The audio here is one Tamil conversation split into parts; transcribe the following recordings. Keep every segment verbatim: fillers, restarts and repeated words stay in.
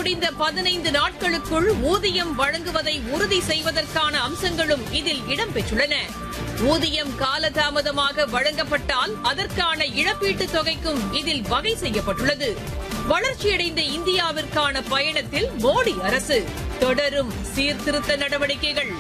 முடிந்த பதினைந்து நாட்களுக்குள் ஊதியம் வழங்குவதை உறுதி செய்வதற்கான அம்சங்களும் இதில் இடம்பெற்றுள்ளன. ஊதியம் காலதாமதமாக வழங்கப்பட்டால் அதற்கான இழப்பீட்டுத் தொகைக்கும் இதில் வகை செய்யப்பட்டுள்ளது. வளர்ச்சியடைந்த இந்தியாவிற்கான பயணத்தில் மோடி அரசு தொடரும் சீர்திருத்த நடவடிக்கைகள்.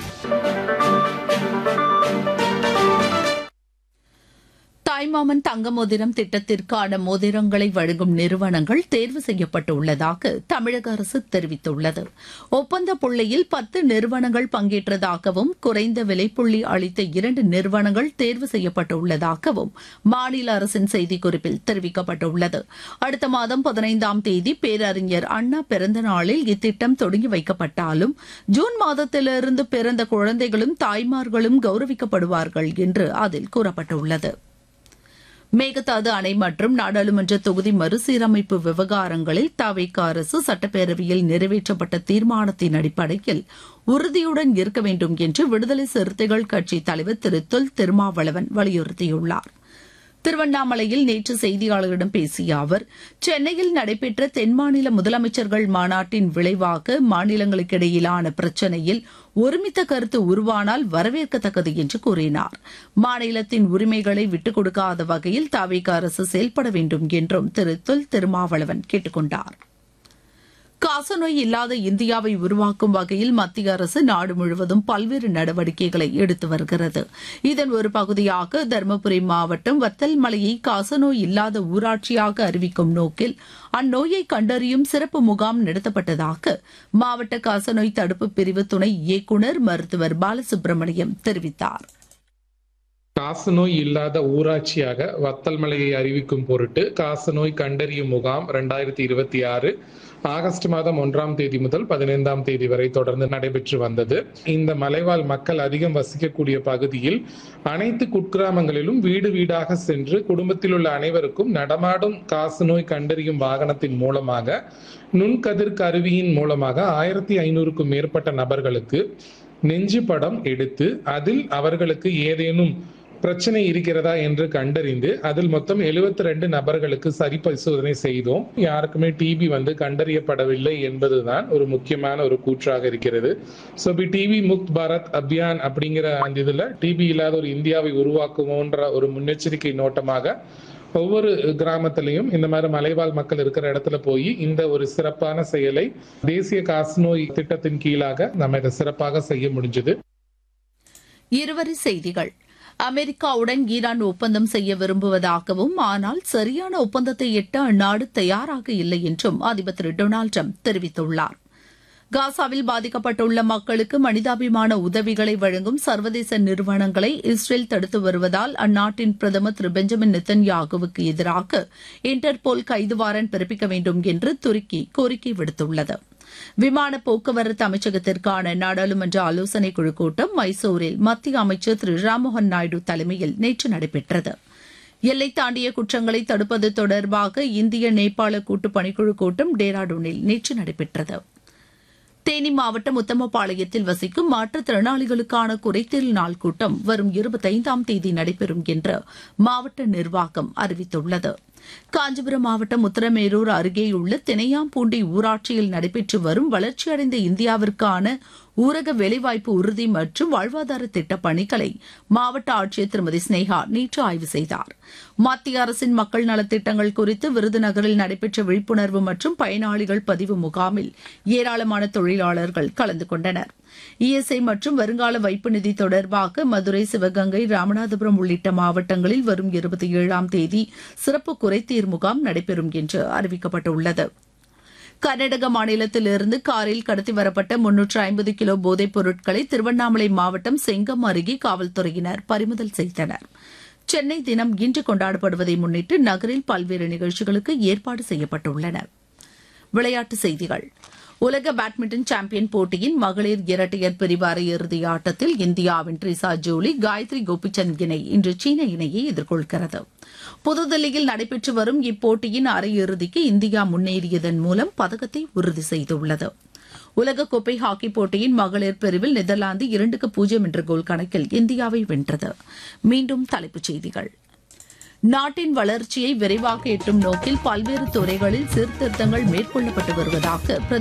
தாய்மாமன் தங்க மோதிரம் திட்டத்திற்கான மோதிரங்களை வழங்கும் நிறுவனங்கள் தேர்வு செய்யப்பட்டுள்ளதாக தமிழக அரசு தெரிவித்துள்ளது. ஒப்பந்த புள்ளியில் பத்து நிறுவனங்கள் பங்கேற்றதாகவும் குறைந்த விலைப்புள்ளி அளித்த இரண்டு நிறுவனங்கள் தேர்வு செய்யப்பட்டுள்ளதாகவும் மாநில அரசின் செய்திக்குறிப்பில் தெரிவிக்கப்பட்டுள்ளது. அடுத்த மாதம் பதினைந்தாம் தேதி பேரறிஞர் அண்ணா பிறந்த நாளில் இத்திட்டம் தொடங்கி வைக்கப்பட்டாலும் ஜூன் மாதத்திலிருந்து பிறந்த குழந்தைகளும் தாய்மார்களும் கௌரவிக்கப்படுவார்கள் என்று அதில் கூறப்பட்டுள்ளது. மேகதாது அணை மற்றும் நாடாளுமன்ற தொகுதி மறுசீரமைப்பு விவகாரங்களில் தவிக அரசு சட்டப்பேரவையில் நிறைவேற்றப்பட்ட தீர்மானத்தின் அடிப்படையில் உறுதியுடன் இருக்க வேண்டும் என்று விடுதலை சிறுத்தைகள் கட்சி தலைவர் திரு தொல் திருமாவளவன் வலியுறுத்தியுள்ளார். திருவண்ணாமலையில் நேற்று செய்தியாளர்களிடம் பேசிய அவர், சென்னையில் நடைபெற்ற தென்மாநில முதலமைச்சர்கள் மாநாட்டின் விளைவாக மாநிலங்களுக்கிடையிலான பிரச்சினையில் ஒருமித்த கருத்து உருவானால் வரவேற்கத்தக்கது என்று கூறினார். மாநிலத்தின் உரிமைகளை விட்டுக் கொடுக்காத வகையில் தவிக அரசு செயல்பட வேண்டும் என்றும் திரு தொல் திருமாவளவன் கேட்டுக் கொண்டார். காசநோய் இல்லாத இந்தியாவை உருவாக்கும் வகையில் மத்திய அரசு நாடு முழுவதும் பல்வேறு நடவடிக்கைகளை எடுத்து வருகிறது. இதன் ஒரு பகுதியாக தருமபுரி மாவட்டம் வத்தல்மலையை காசநோய் இல்லாத ஊராட்சியாக அறிவிக்கும் நோக்கில் அந்நோயை கண்டறியும் சிறப்பு முகாம் நடத்தப்பட்டதாக மாவட்ட காசநோய் தடுப்பு பிரிவு துணை இயக்குநர் மருத்துவர் பாலசுப்ரமணியம் தெரிவித்தார். காசநோய் இல்லாத ஊராட்சியாக வத்தல்மலையை அறிவிக்கும் பொருட்டு காசநோய் கண்டறியும் முகாம் இரண்டாயிரத்தி இருபத்தி ஆறு ஆகஸ்ட் மாதம் ஒன்றாம் தேதி முதல் பதினைந்தாம் தேதி வரை தொடர்ந்து நடைபெற்று வந்தது. இந்த மலைவாழ் மக்கள் அதிகம் வசிக்கக்கூடிய பகுதியில் அனைத்து குக்கிராமங்களிலும் வீடு வீடாக சென்று குடும்பத்தில் உள்ள அனைவருக்கும் நடமாடும் காசநோய் கண்டறியும் வாகனத்தின் மூலமாக நுண்கதிர் கருவியின் மூலமாக ஆயிரத்தி ஐநூறுக்கும் மேற்பட்ட நபர்களுக்கு நெஞ்சு படம் எடுத்து அதில் அவர்களுக்கு ஏதேனும் பிரச்சனை இருக்கிறதா என்று கண்டறிந்து அதில் மொத்தம் எழுபத்தி ரெண்டு நபர்களுக்கு சரி பரிசோதனை செய்தோம். யாருக்குமே டிபி வந்து கண்டறியப்படவில்லை என்பதுதான் ஒரு முக்கியமான ஒரு கூற்றாக இருக்கிறது. ஸோ டிபி முக்த் பாரத் அபியான் அப்படிங்கிற அந்த இதுல டிபி இல்லாத ஒரு இந்தியாவை உருவாக்குவோன்ற ஒரு முன்னெச்சரிக்கை நோட்டமாக ஒவ்வொரு கிராமத்திலையும் இந்த மாதிரி மலைவாழ் மக்கள் இருக்கிற இடத்துல போய் இந்த ஒரு சிறப்பான செயலை தேசிய காசநோய் திட்டத்தின் கீழாக நம்ம இதை சிறப்பாக செய்ய முடிஞ்சது. இருவரி செய்திகள். அமெரிக்காவுடன் ஈரான் ஒப்பந்தம் செய்ய விரும்புவதாகவும் ஆனால் சரியான ஒப்பந்தத்தை எட்ட அந்நாடு தயாராக இல்லை என்றும் அதிபர் திரு டொனால்டு டிரம்ப் தெரிவித்துள்ளார். காசாவில் பாதிக்கப்பட்டுள்ள மக்களுக்கு மனிதாபிமான உதவிகளை வழங்கும் சர்வதேச நிறுவனங்களை இஸ்ரேல் தடுத்து வருவதால் அந்நாட்டின் பிரதமர் திரு பெஞ்சமின் நெத்தன்யாகுவுக்கு எதிராக இன்டர்போல் கைது வாரண்ட் பிறப்பிக்க வேண்டும் என்று துருக்கி கோரிக்கை விடுத்துள்ளது. விமான போக்குவரத்து அமைச்சகத்திற்கான நாடாளுமன்ற ஆலோசனைக் குழு கூட்டம் மைசூரில் மத்திய அமைச்சர் திரு ராம்மோகன் நாயுடு தலைமையில் நேற்று நடைபெற்றது. எல்லை தாண்டிய குற்றங்களை தடுப்பது தொடர்பாக இந்திய நேபாள கூட்டு பணிக்குழு கூட்டம் டேராடூனில் நேற்று நடைபெற்றது. தேனி மாவட்டம் உத்தமபாளையத்தில் வசிக்கும் மாற்றுத்திறனாளிகளுக்கான குறைதீர் நாள் கூட்டம் வரும் இருபத்தைந்தாம் தேதி நடைபெறும் என்று மாவட்ட நிர்வாகம் அறிவித்துள்ளது. காஞ்சிபுரம் மாவட்டம் உத்தரமேரூர் அருகேயுள்ள தினையாம்பூண்டி ஊராட்சியில் நடைபெற்று வரும் வளர்ச்சியடைந்த இந்தியாவிற்கான ஊரக வேலைவாய்ப்பு உறுதி மற்றும் வாழ்வாதார திட்டப் பணிகளை மாவட்ட ஆட்சியர் திருமதி ஸ்னேகா நேற்று ஆய்வு செய்தார். மத்திய அரசின் மக்கள் நலத்திட்டங்கள் குறித்து விருதுநகரில் நடைபெற்ற விழிப்புணர்வு மற்றும் பயனாளிகள் பதிவு முகாமில் ஏராளமான தொழிலாளர்கள் கலந்து கொண்டனர். இஎஸ்ஐ மற்றும் வருங்கால வைப்பு நிதி தொடர்பாக மதுரை, சிவகங்கை, ராமநாதபுரம் உள்ளிட்ட மாவட்டங்களில் வரும் இருபத்தி ஏழாம் தேதி சிறப்பு குறைதீர் முகாம் நடைபெறும் என்று அறிவிக்கப்பட்டுள்ளது. கர்நாடக மாநிலத்திலிருந்து காரில் கடத்தி வரப்பட்ட முன்னூற்று ஐம்பது கிலோ போதைப் பொருட்களை திருவண்ணாமலை மாவட்டம் செங்கம் அருகே காவல்துறையினர் பறிமுதல் செய்தனர். சென்னை தினம் இன்று கொண்டாடப்படுவதை முன்னிட்டு நகரில் பல்வேறு நிகழ்ச்சிகளுக்கு ஏற்பாடு செய்யப்பட்டுள்ளன. விளையாட்டுச் செய்திகள். உலக பேட்மிண்டன் சாம்பியன் போட்டியின் மகளிர் இரட்டையர் பிரிவு அரையிறுதி ஆட்டத்தில் இந்தியாவின் ட்ரிசா ஜோலி, காயத்ரி கோபிச்சந்த் இணை இன்று சீன இணையை எதிர்கொள்கிறது. புதுதில்லியில் நடைபெற்று வரும் இப்போட்டியின் அரையிறுதிக்கு இந்தியா முன்னேறியதன் மூலம் பதக்கத்தை உறுதி செய்துள்ளது. உலகக்கோப்பை ஹாக்கி போட்டியின் மகளிர் பிரிவில் நெதர்லாந்து இரண்டுக்கு பூஜ்ஜியம் என்ற கோல் கணக்கில் இந்தியாவை வென்றது. மீண்டும் தலைப்புச் செய்திகள். நாட்டின் வளர்ச்சியை விரைவாக எட்டும் நோக்கில் பல்வேறு துறைகளில் சீர்திருத்தங்கள் மேற்கொள்ளப்பட்டு வருவதாக